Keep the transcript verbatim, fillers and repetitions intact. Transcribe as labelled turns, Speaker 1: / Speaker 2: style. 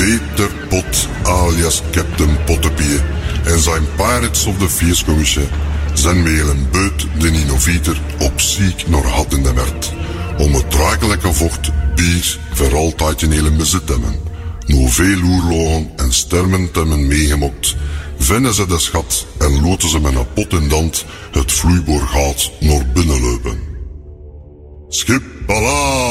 Speaker 1: Peter Pot alias Captain Pottepie en zijn Pirates of the Feerskommisje zijn met een beut de innovator op ziek naar had in de werd. Om het draaglijke vocht bier voor altijd in hele bezit te hebben. Nu veel oorlogen en stermen te hebben meegemokt, vinden ze de schat en loten ze met een pot in dand het vloeiboorgaat naar binnen lopen. Schip, Allah!